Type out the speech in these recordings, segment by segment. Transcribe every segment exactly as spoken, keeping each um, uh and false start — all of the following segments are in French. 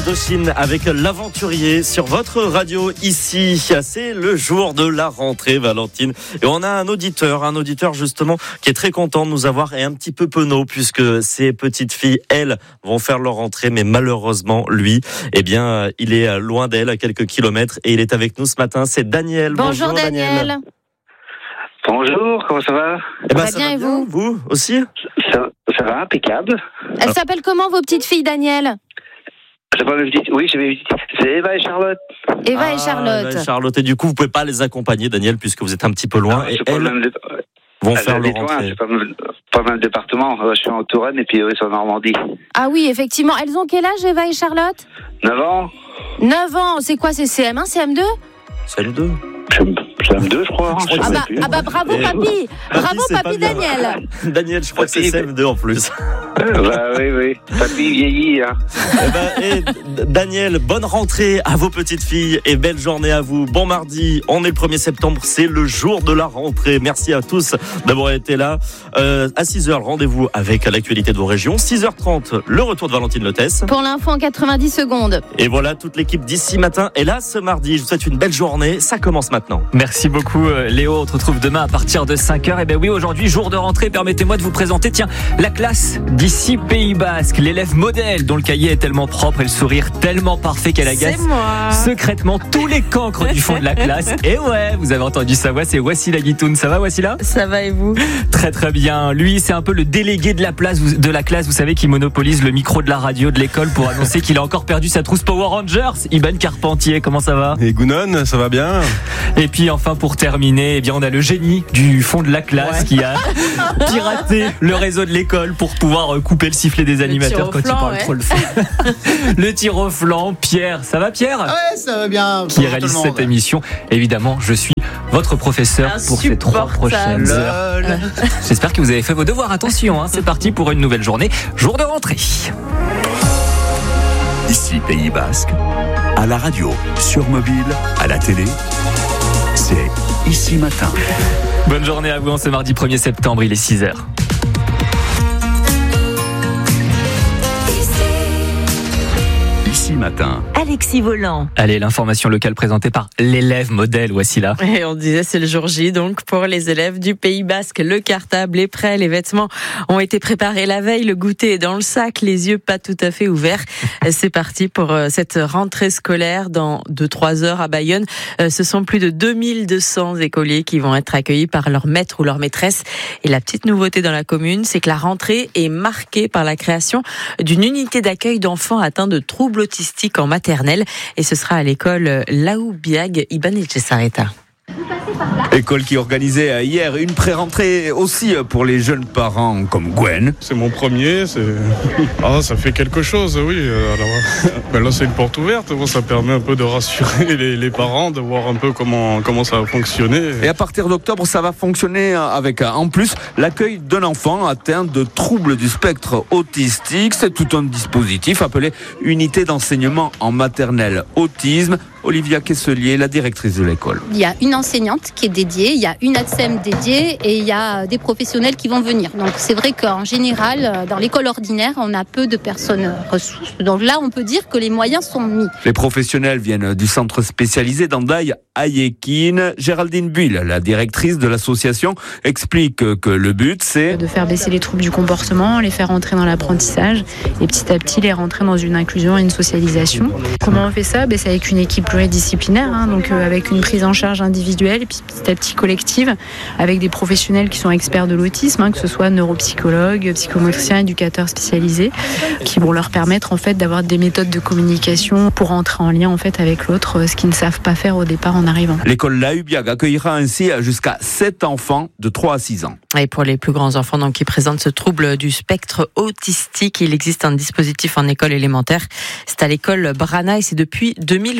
Indochine avec l'aventurier sur votre radio ici. C'est le jour de la rentrée, Valentine. Et on a un auditeur, un auditeur justement qui est très content de nous avoir et un petit peu penaud puisque ses petites filles, elles, vont faire leur rentrée. Mais malheureusement, lui, eh bien, il est loin d'elle à quelques kilomètres et il est avec nous ce matin. C'est Daniel. Bonjour, Bonjour Daniel. Daniel. Bonjour, comment ça va? Eh ben, ça, ça bien va et bien, vous Vous aussi? ça, ça va, impeccable. Elles s'appellent comment vos petites filles, Daniel? J'ai pas dit, oui, j'avais dit, c'est Eva et Charlotte. Eva ah, et Charlotte. Eva et Charlotte. Et du coup, vous pouvez pas les accompagner, Daniel, puisque vous êtes un petit peu loin. Ah, et elles elles de... vont elles faire leur loin, rentrée. c'est pas mal, pas mal de départements. Je suis en Touraine et puis eux sont en Normandie. Ah oui, effectivement. Elles ont quel âge, Eva et Charlotte? neuf ans. neuf ans. C'est quoi, c'est C M un, C M deux? C M deux. C'est M deux, je crois. Je crois ah, que bah, ah bah bravo, Et... papy. Bravo, c'est papy Daniel. Daniel, je crois Papy, que c'est C M deux en plus. Bah oui, oui. Papy vieillit, hein. Eh ben, et Daniel, bonne rentrée à vos petites filles et belle journée à vous. Bon mardi, on est le premier septembre, c'est le jour de la rentrée. Merci à tous d'avoir été là. Euh, à six heures, rendez-vous avec l'actualité de vos régions. six heures trente, le retour de Valentine Lotès. Pour l'info en quatre-vingt-dix secondes. Et voilà, toute l'équipe d'ici matin est là ce mardi. Je vous souhaite une belle journée. Ça commence maintenant. Merci beaucoup Léo, on se retrouve demain à partir de cinq heures. Et bien oui, aujourd'hui, jour de rentrée, permettez-moi de vous présenter, tiens, la classe d'ici Pays Basque, l'élève modèle dont le cahier est tellement propre et le sourire tellement parfait qu'elle agace secrètement tous les cancres du fond de la classe. Et ouais, vous avez entendu sa voix, c'est Wassila Guitoun. Ça va Wassila? Ça va et vous? Très très bien. Lui, c'est un peu le délégué de la, place, de la classe, vous savez, qui monopolise le micro de la radio de l'école pour annoncer qu'il a encore perdu sa trousse Power Rangers. Iban Carpentier, comment ça va? Et Gounon, ça va bien? Et puis enfin pour terminer, eh bien on a le génie du fond de la classe ouais. qui a piraté le réseau de l'école pour pouvoir couper le sifflet des animateurs quand flanc, ils parlent ouais. trop le fond. Le tir au flanc, Pierre, ça va Pierre? Ouais, ça va bien. Qui réalise cette émission. Évidemment, je suis votre professeur pour ces trois prochaines heures. Lol. J'espère que vous avez fait vos devoirs. Attention, hein, c'est parti pour une nouvelle journée, jour de rentrée. Ici Pays Basque, à la radio, sur mobile, à la télé, c'est Ici Matin. Bonne journée à vous, en ce mardi premier septembre, il est six heures. Ici Matin. Alexis Volant. Allez, l'information locale présentée par l'élève modèle, Wassila. Et on disait c'est le jour J donc pour les élèves du Pays Basque. Le cartable est prêt, les vêtements ont été préparés la veille, le goûter est dans le sac, les yeux pas tout à fait ouverts. C'est parti pour cette rentrée scolaire dans deux trois heures à Bayonne. Ce sont plus de deux mille deux cents écoliers qui vont être accueillis par leur maître ou leur maîtresse. Et la petite nouveauté dans la commune, c'est que la rentrée est marquée par la création d'une unité d'accueil d'enfants atteints de troubles autistiques en maternelle. Et ce sera à l'école Laoubiag Iban Etchesareta. École qui organisait hier une pré-rentrée aussi pour les jeunes parents comme Gwen. C'est mon premier, c'est... Ah, ça fait quelque chose, oui. Alors, ben là, c'est une porte ouverte, bon, ça permet un peu de rassurer les, les parents, de voir un peu comment, comment ça va fonctionner. Et à partir d'octobre, ça va fonctionner avec, en plus, l'accueil d'un enfant atteint de troubles du spectre autistique. C'est tout un dispositif appelé Unité d'enseignement en maternelle autisme. Olivia Kesselier, la directrice de l'école. Il y a une enseignante qui est dédiée, il y a une A T S E M dédiée et il y a des professionnels qui vont venir. Donc c'est vrai qu'en général, dans l'école ordinaire, on a peu de personnes ressources. Donc là, on peut dire que les moyens sont mis. Les professionnels viennent du centre spécialisé d'Andaï à Yékin. Géraldine Buil, la directrice de l'association, explique que le but, c'est de faire baisser les troubles du comportement, les faire entrer dans l'apprentissage et petit à petit les rentrer dans une inclusion et une socialisation. Comment on fait ça? Ben, c'est avec une équipe pluridisciplinaire, hein, donc euh, avec une prise en charge individuelle et puis petit à petit collective, avec des professionnels qui sont experts de l'autisme, hein, que ce soit neuropsychologues, psychomotriciens, éducateurs spécialisés, qui vont leur permettre en fait d'avoir des méthodes de communication pour entrer en lien en fait avec l'autre, ce qu'ils ne savent pas faire au départ en arrivant. L'école Laoubiag accueillera ainsi jusqu'à sept enfants de trois à six ans. Et pour les plus grands enfants donc, qui présentent ce trouble du spectre autistique, il existe un dispositif en école élémentaire. C'est à l'école Brana et c'est depuis deux mille vingt-deux.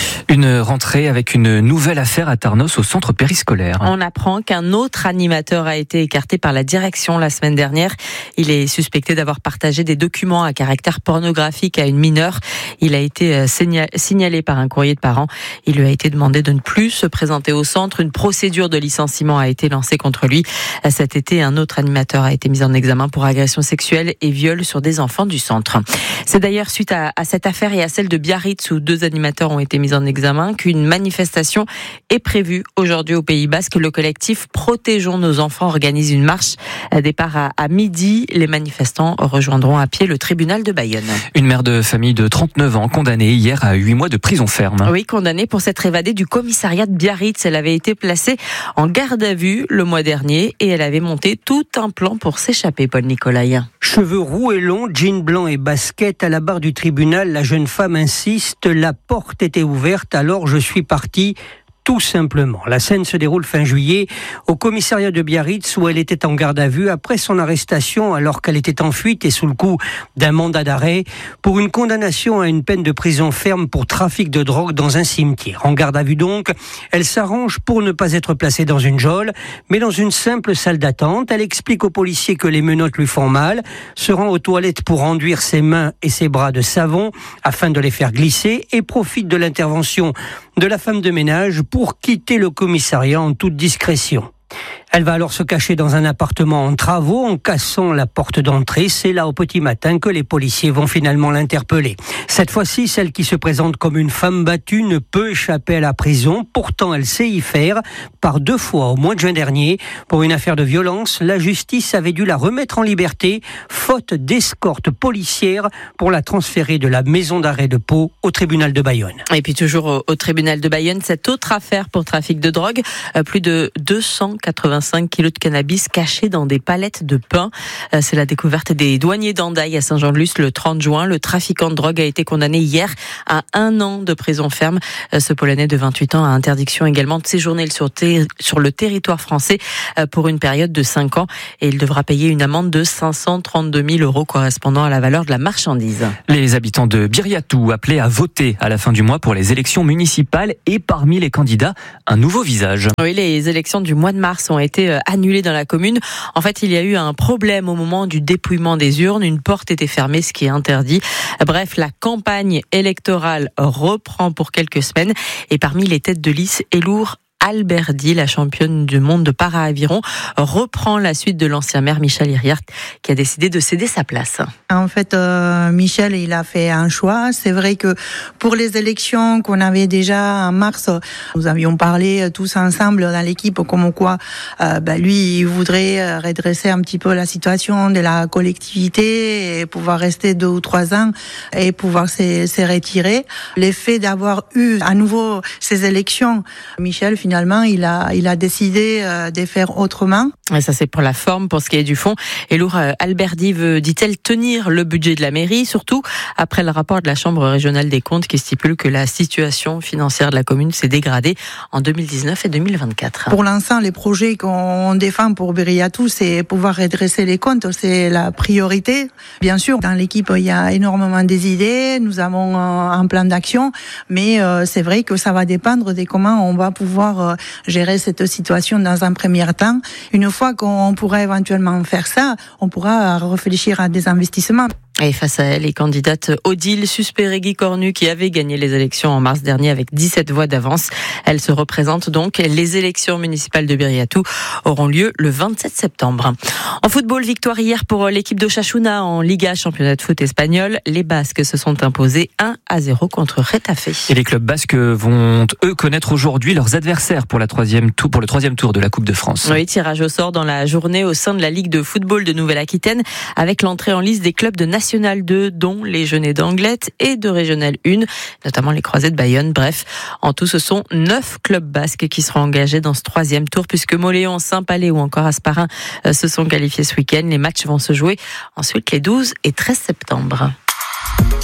Une rentrée avec une nouvelle affaire à Tarnos au centre périscolaire. On apprend qu'un autre animateur a été écarté par la direction la semaine dernière. Il est suspecté d'avoir partagé des documents à caractère pornographique à une mineure. Il a été signalé par un courrier de parents. Il lui a été demandé de ne plus se présenter au centre. Une procédure de licenciement a été lancée contre lui. Cet été, un autre animateur a été mis en examen pour agression sexuelle et viol sur des enfants du centre. C'est d'ailleurs suite à, à cette affaire et à celle de Biarritz où deux animateurs ont été mis en examen qu'une manifestation est prévue aujourd'hui au Pays Basque. Le collectif Protégeons nos enfants organise une marche. À départ à, à midi, les manifestants rejoindront à pied le tribunal de Bayonne. Une mère de famille de trente-neuf ans condamnée hier à huit mois de prison ferme. Oui, condamnée pour s'être évadée du commissariat de Biarritz. Elle avait été placée en garde à vue le mois dernier et elle avait monté tout un plan pour s'échapper, Paul Nicolai. Cheveux roux et longs, jean blanc et basket, à la barre du tribunal, la jeune femme insiste, la porte était ouverte, alors je suis parti. Tout simplement. La scène se déroule fin juillet au commissariat de Biarritz où elle était en garde à vue après son arrestation alors qu'elle était en fuite et sous le coup d'un mandat d'arrêt pour une condamnation à une peine de prison ferme pour trafic de drogue dans un cimetière. En garde à vue donc, elle s'arrange pour ne pas être placée dans une geôle mais dans une simple salle d'attente. Elle explique aux policiers que les menottes lui font mal, se rend aux toilettes pour enduire ses mains et ses bras de savon afin de les faire glisser et profite de l'intervention de la femme de ménage pour quitter le commissariat en toute discrétion. Elle va alors se cacher dans un appartement en travaux en cassant la porte d'entrée. C'est là au petit matin que les policiers vont finalement l'interpeller. Cette fois-ci, celle qui se présente comme une femme battue ne peut échapper à la prison. Pourtant, elle sait y faire. Par deux fois au mois de juin dernier, pour une affaire de violence, la justice avait dû la remettre en liberté, faute d'escorte policière pour la transférer de la maison d'arrêt de Pau au tribunal de Bayonne. Et puis toujours au, au tribunal de Bayonne, cette autre affaire pour trafic de drogue, euh, plus de deux cent quatre-vingt-cinq kilos de cannabis cachés dans des palettes de pain. Euh, c'est la découverte des douaniers d'Andaille à Saint-Jean-de-Luz le trente juin. Le trafiquant de drogue a été condamné hier à un an de prison ferme. Euh, ce Polonais de vingt-huit ans a interdiction également de séjourner sur, ter- sur le territoire français euh, pour une période de cinq ans et il devra payer une amende de cinq cent trente-deux mille euros correspondant à la valeur de la marchandise. Les habitants de Biriatou appelés à voter à la fin du mois pour les élections municipales et parmi les candidats, un nouveau visage. Oui, les élections du mois de mars ont été annulées dans la commune. En fait, il y a eu un problème au moment du dépouillement des urnes. Une porte était fermée, ce qui est interdit. Bref, la campagne électorale reprend pour quelques semaines. Et parmi les têtes de liste, Élour Alberdi, la championne du monde de para-aviron, reprend la suite de l'ancien maire Michel Iriart qui a décidé de céder sa place. En fait, euh, Michel, il a fait un choix. C'est vrai que pour les élections qu'on avait déjà en mars, nous avions parlé tous ensemble dans l'équipe comme quoi euh, bah, lui, il voudrait redresser un petit peu la situation de la collectivité et pouvoir rester deux ou trois ans et pouvoir se, se retirer. L'effet d'avoir eu à nouveau ces élections, Michel, finalement, il a, il a décidé de faire autrement. Et ça, c'est pour la forme. Pour ce qui est du fond, Élour Alberdi veut, dit-elle, tenir le budget de la mairie, surtout après le rapport de la Chambre régionale des comptes qui stipule que la situation financière de la commune s'est dégradée en deux mille dix-neuf et deux mille vingt-quatre. Pour l'instant, les projets qu'on défend pour Biriatou, c'est pouvoir redresser les comptes, c'est la priorité. Bien sûr, dans l'équipe, il y a énormément des idées, nous avons un plan d'action, mais c'est vrai que ça va dépendre de comment on va pouvoir gérer cette situation dans un premier temps. Une fois qu'on pourra éventuellement faire ça, on pourra réfléchir à des investissements. Et face à elle, les candidates Odile Suspéregui Cornu, qui avait gagné les élections en mars dernier avec dix-sept voix d'avance. Elle se représente donc. Les élections municipales de Biriatou auront lieu le vingt-sept septembre. En football, victoire hier pour l'équipe d'Osasuna en Liga, championnat de foot espagnol. Les Basques se sont imposés un à zéro contre Getafe. Et les clubs basques vont, eux, connaître aujourd'hui leurs adversaires pour, la troisième tour, pour le troisième tour de la Coupe de France. Oui, tirage au sort dans la journée au sein de la Ligue de football de Nouvelle-Aquitaine avec l'entrée en liste des clubs de National deux, dont les Genêts d'Anglet et de Régional un, notamment les Croisés de Bayonne. Bref, en tout, ce sont neuf clubs basques qui seront engagés dans ce troisième tour, puisque Moléon, Saint-Palais ou encore Asparin se sont qualifiés ce week-end. Les matchs vont se jouer ensuite les douze et treize septembre.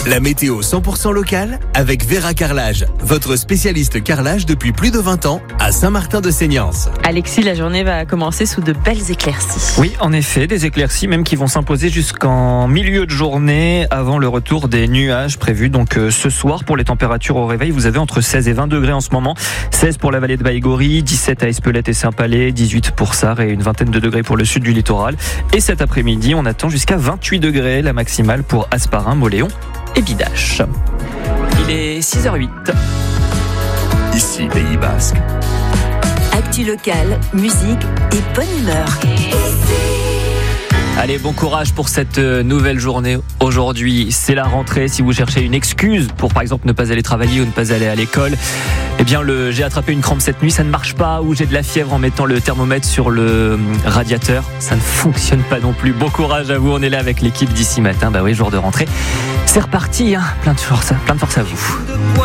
La météo cent pour cent locale avec Vera Carrelage, votre spécialiste carrelage depuis plus de vingt ans à Saint-Martin-de-Seignance. Alexis, la journée va commencer sous de belles éclaircies. Oui, en effet, des éclaircies même qui vont s'imposer jusqu'en milieu de journée avant le retour des nuages prévus. Donc euh, ce soir, pour les températures au réveil, vous avez entre seize et vingt degrés en ce moment. seize pour la vallée de Baïgorry, dix-sept à Espelette et Saint-Palais, dix-huit pour Sarre et une vingtaine de degrés pour le sud du littoral. Et cet après-midi, on attend jusqu'à vingt-huit degrés, la maximale pour Hasparren, Mauléon et Bidache. Il est six heures huit. Ici, Pays Basque. Actu locale, musique et bonne humeur. Allez, bon courage pour cette nouvelle journée. Aujourd'hui, c'est la rentrée. Si vous cherchez une excuse pour, par exemple, ne pas aller travailler ou ne pas aller à l'école, eh bien, le j'ai attrapé une crampe cette nuit, ça ne marche pas, ou j'ai de la fièvre en mettant le thermomètre sur le radiateur, ça ne fonctionne pas non plus. Bon courage à vous, on est là avec l'équipe d'ici matin. Bah oui, jour de rentrée. C'est reparti, hein. Plein de force, plein de force à vous.